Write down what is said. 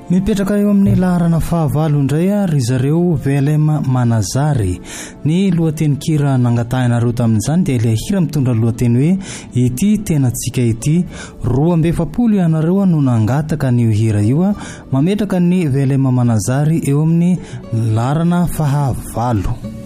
Mipetraka eo amin'ny laharana fahavalo indray ry zareo VLM Manazary. Ny lohateny kira nangatahana tamin'izany dia ilay hira mitondra lohateny hoe ity tenantsika ity. 240 ianareo no nangataka n'io hira io, mametraka ny VLM Manazary eo amin'ny laharana fahavalo.